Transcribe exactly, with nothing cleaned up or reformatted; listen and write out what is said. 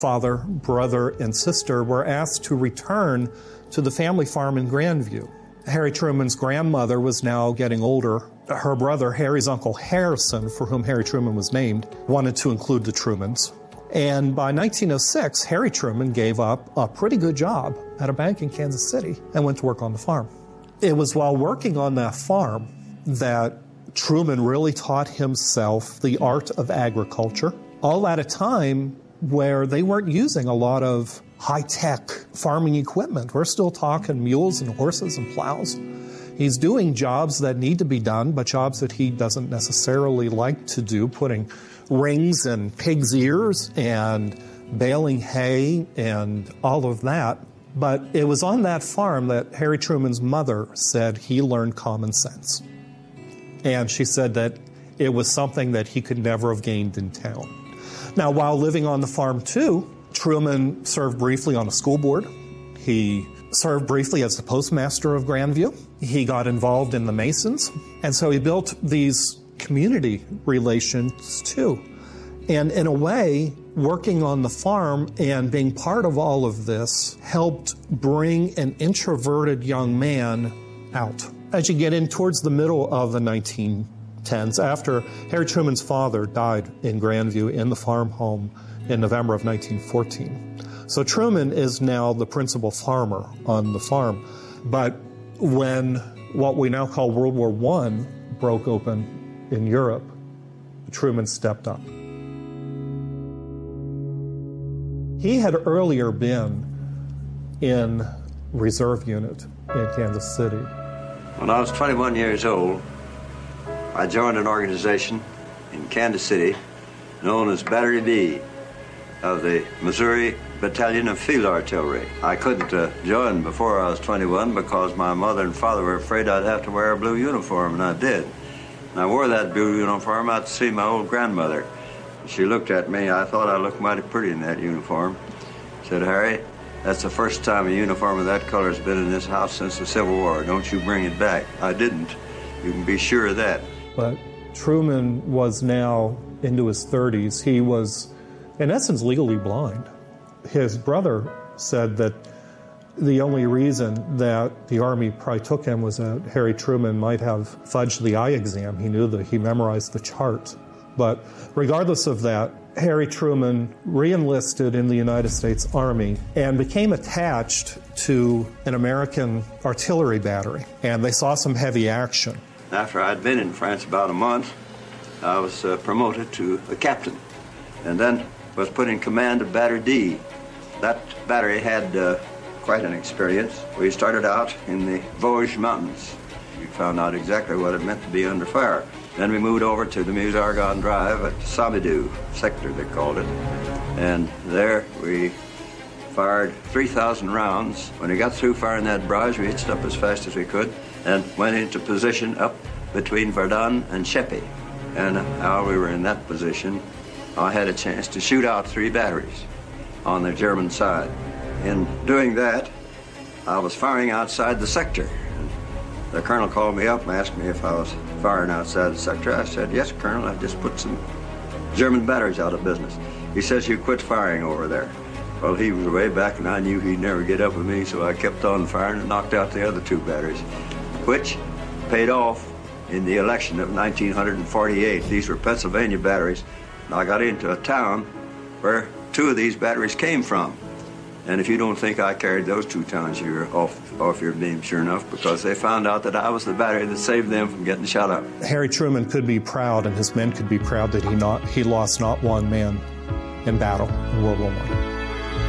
Father, brother, and sister were asked to return to the family farm in Grandview. Harry Truman's grandmother was now getting older. Her brother, Harry's uncle Harrison, for whom Harry Truman was named, wanted to include the Trumans. And by nineteen oh six, Harry Truman gave up a pretty good job at a bank in Kansas City and went to work on the farm. It was while working on that farm that Truman really taught himself the art of agriculture, all at a time where they weren't using a lot of high-tech farming equipment. We're still talking mules and horses and plows. He's doing jobs that need to be done, but jobs that he doesn't necessarily like to do, putting rings in pigs' ears and baling hay and all of that. But it was on that farm that Harry Truman's mother said he learned common sense. And she said that it was something that he could never have gained in town. Now, while living on the farm, too, Truman served briefly on a school board. He served briefly as the postmaster of Grandview. He got involved in the Masons. And so he built these community relations, too. And in a way, working on the farm and being part of all of this helped bring an introverted young man out. As you get in towards the middle of the nineteen tens, after Harry Truman's father died in Grandview in the farm home in November of nineteen fourteen. So Truman is now the principal farmer on the farm. But when what we now call World War One broke open in Europe, Truman stepped up. He had earlier been in reserve unit in Kansas City. When I was twenty-one years old, I joined an organization in Kansas City known as Battery B of the Missouri Battalion of Field Artillery. I couldn't uh, join before I was twenty-one because my mother and father were afraid I'd have to wear a blue uniform, and I did. And I wore that blue uniform out to see my old grandmother. She looked at me. I thought I looked mighty pretty in that uniform. Said, "Harry, that's the first time a uniform of that color has been in this house since the Civil War. Don't you bring it back." I didn't. You can be sure of that. But Truman was now into his thirties. He was, in essence, legally blind. His brother said that the only reason that the Army probably took him was that Harry Truman might have fudged the eye exam. He knew that he memorized the chart. But regardless of that, Harry Truman re-enlisted in the United States Army and became attached to an American artillery battery. And they saw some heavy action. After I'd been in France about a month, I was uh, promoted to a captain, and then was put in command of Battery D. That battery had uh, quite an experience. We started out in the Vosges Mountains. We found out exactly what it meant to be under fire. Then we moved over to the Meuse-Argonne Drive at Samidou sector, they called it. And there we fired three thousand rounds. When we got through firing that barrage, we hitched up as fast as we could and went into position up between Verdun and Sheppey. And while we were in that position, I had a chance to shoot out three batteries on the German side. In doing that, I was firing outside the sector. The colonel called me up and asked me if I was firing outside the sector. I said, "Yes, Colonel, I just put some German batteries out of business." He says, "You quit firing over there." Well, he was way back, and I knew he'd never get up with me, so I kept on firing and knocked out the other two batteries, which paid off in the election of nineteen forty-eight. These were Pennsylvania batteries, and I got into a town where two of these batteries came from. And if you don't think I carried those two towns, you're off, off your beam, sure enough, because they found out that I was the battery that saved them from getting shot up. Harry Truman could be proud, and his men could be proud that he not he lost not one man in battle in World War One.